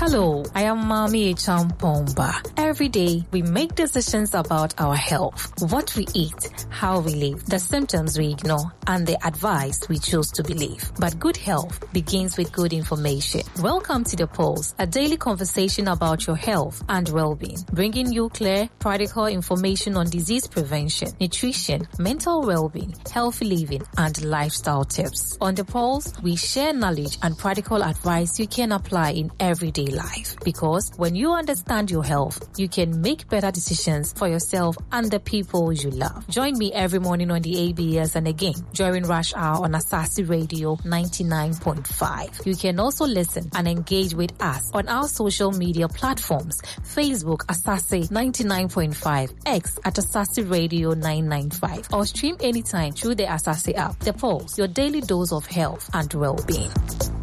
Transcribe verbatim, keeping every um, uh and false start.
Hello, I am Mami Echampomba. Every day, we make decisions about our health, what we eat, how we live, the symptoms we ignore, and the advice we choose to believe. But good health begins with good information. Welcome to The Pulse, a daily conversation about your health and well-being, bringing you clear, practical information on disease prevention, nutrition, mental well-being, healthy living, and lifestyle tips. On The Pulse, we share knowledge and practical advice you can apply in everyday life. Because when you understand your health, you can make better decisions for yourself and the people you love. Join me every morning on the A B S and again during rush hour on Asasi Radio ninety-nine point five. You can also listen and engage with us on our social media platforms: Facebook Asasi ninety-nine point five, X at Asasi Radio nine nine five, or stream anytime through the Asasi app. The Pulse, your daily dose of health and well-being.